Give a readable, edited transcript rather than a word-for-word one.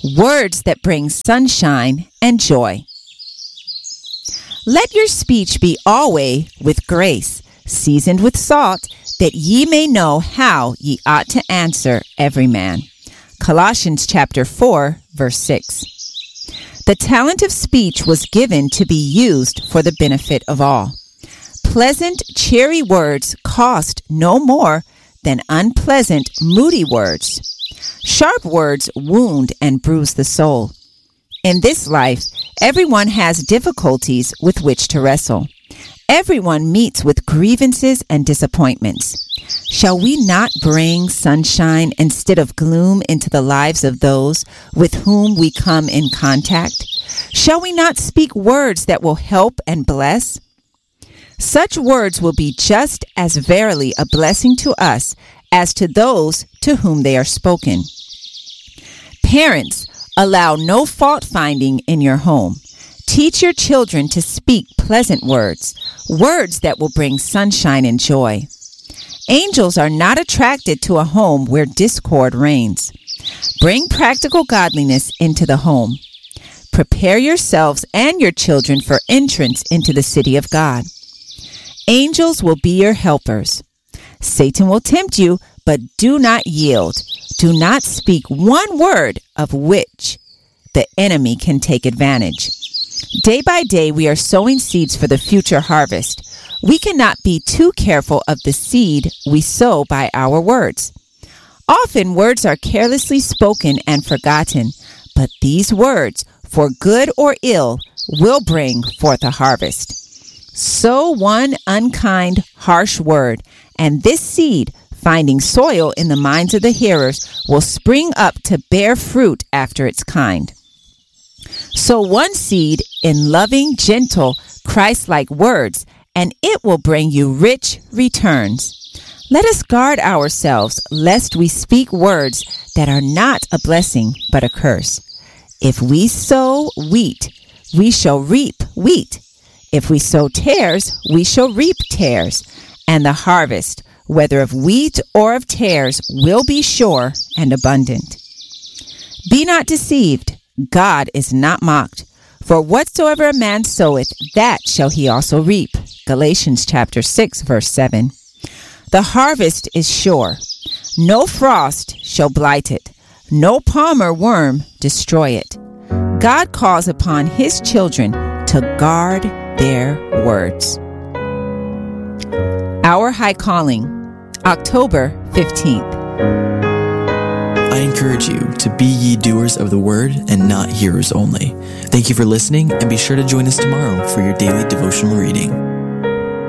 words that bring sunshine and joy. Let your speech be always with grace, seasoned with salt, that ye may know how ye ought to answer every man. Colossians chapter 4, verse 6. The talent of speech was given to be used for the benefit of all. Pleasant, cheery words cost no more than unpleasant, moody words. Sharp words wound and bruise the soul. In this life, everyone has difficulties with which to wrestle. Everyone meets with grievances and disappointments. Shall we not bring sunshine instead of gloom into the lives of those with whom we come in contact? Shall we not speak words that will help and bless? Such words will be just as verily a blessing to us as to those to whom they are spoken. Parents, allow no fault-finding in your home. Teach your children to speak pleasant words, words that will bring sunshine and joy. Angels are not attracted to a home where discord reigns. Bring practical godliness into the home. Prepare yourselves and your children for entrance into the city of God. Angels will be your helpers. Satan will tempt you, but do not yield. Do not speak one word of which the enemy can take advantage. Day by day, we are sowing seeds for the future harvest. We cannot be too careful of the seed we sow by our words. Often words are carelessly spoken and forgotten, but these words, for good or ill, will bring forth a harvest. Sow one unkind, harsh word, and this seed, finding soil in the minds of the hearers, will spring up to bear fruit after its kind. Sow one seed in loving, gentle, Christ-like words, and it will bring you rich returns. Let us guard ourselves, lest we speak words that are not a blessing, but a curse. If we sow wheat, we shall reap wheat. If we sow tares, we shall reap tares. And the harvest, whether of wheat or of tares, will be sure and abundant. Be not deceived. God is not mocked. For whatsoever a man soweth, that shall he also reap. Galatians chapter 6, verse 7. The harvest is sure. No frost shall blight it. No palm or worm destroy it. God calls upon his children to guard their words. Our High Calling, October 15th. I encourage you to be ye doers of the word and not hearers only. Thank you for listening, and be sure to join us tomorrow for your daily devotional reading.